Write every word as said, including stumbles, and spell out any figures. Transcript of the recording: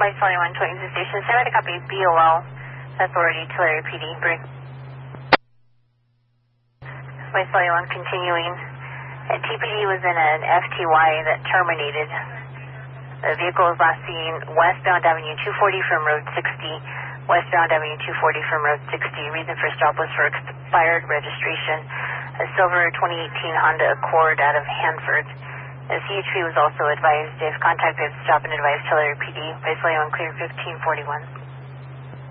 Vice forty-one, twenty to station. Stand by to copy. B O L. Authority, Tulare P D. Break. Vice forty-one, continuing. And T P D was in an F T Y that terminated. The vehicle was last seen westbound Avenue two forty from Road sixty. Westbound Avenue two forty from Road sixty. Reason for stop was for expired registration. A silver twenty eighteen Honda Accord out of Hanford. The C H P was also advised if contacted, stop and advise Tulare P D. Vice forty-one, clear fifteen forty-one.